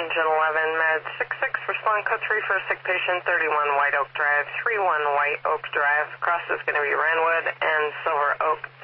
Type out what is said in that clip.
Engine 11, Med 66, respond code 3 for a sick patient, 31 White Oak Drive, 31 White Oak Drive. Cross is going to be Ranwood and Silver Oak